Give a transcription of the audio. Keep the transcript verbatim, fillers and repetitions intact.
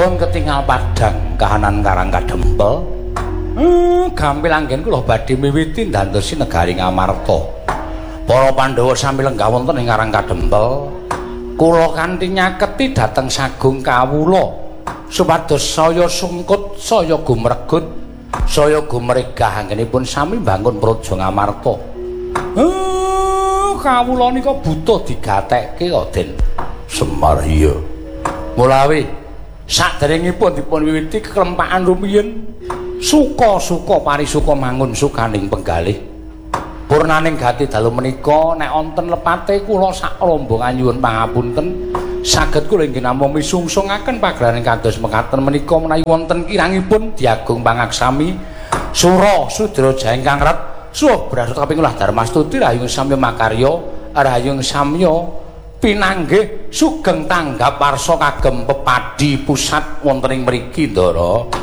dipun ketingal padang kahanan Karang Kadempel. Hmm, gampil anggen kula badhe miwiti ndandosi negari Ngamarta. Para Pandhawa sami lenggah wonten ing Karang Kadempel. Kula kanthi nyaketi dhateng sagung kawula supados saya sungkut, saya gumregut, saya gumregah anggenipun sami mbangun praja Ngamarta. Hmm, kawula nika butuh digatekke kok, Den. Semar iya. Mulawi saderengipun dipun wiwiti kekempakan rumiyin suka-suka parisuka mangun sukaning penggalih purnaning gati dalu menika nek wonten lepate kula sak rombongan nyuwun pangapunten saged kula inggih namung misungsungaken pagelaran kados mekaten menika menawi wonten kirangipun diagung pangaksami sura sudraja ingkang ret suh brasut kaping ulah Darmastuti rahayung samya makarya rahayung samya pinanggih sugeng tanggap warsa kagem pepadi pusat wonten ing mriki Ndara.